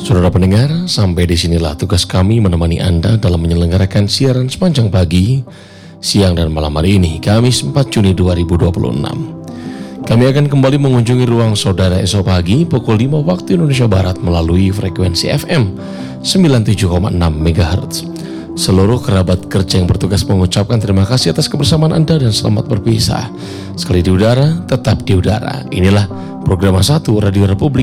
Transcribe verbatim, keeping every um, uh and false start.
Saudara pendengar, sampai di sinilah tugas kami menemani Anda dalam menyelenggarakan siaran sepanjang pagi, siang dan malam hari ini, Kamis empat Juni dua ribu dua puluh enam. Kami akan kembali mengunjungi ruang saudara esok pagi pukul lima waktu Indonesia Barat melalui frekuensi F M sembilan puluh tujuh koma enam megahertz. Seluruh kerabat kerja yang bertugas mengucapkan terima kasih atas kebersamaan Anda dan selamat berpisah. Sekali di udara, tetap di udara. Inilah program satu Radio Republik